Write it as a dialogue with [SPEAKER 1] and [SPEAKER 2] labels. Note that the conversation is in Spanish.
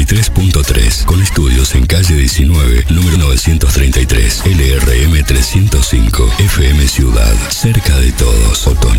[SPEAKER 1] 93.3, con estudios en calle 19, número 933, LRM 305, FM Ciudad, cerca de todos, Otoño.